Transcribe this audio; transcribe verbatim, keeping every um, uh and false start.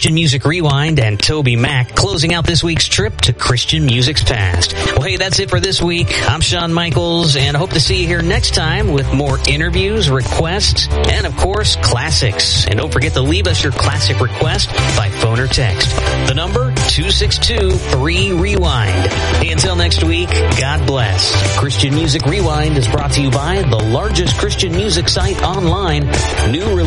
Christian Music Rewind and Toby Mac closing out this week's trip to Christian music's past. Well, hey, that's it for this week. I'm Shawn Michaels, and I hope to see you here next time with more interviews, requests, and, of course, classics. And don't forget to leave us your classic request by phone or text. The number, two six two, three, rewind. Hey, until next week, God bless. Christian Music Rewind is brought to you by the largest Christian music site online, New Religion.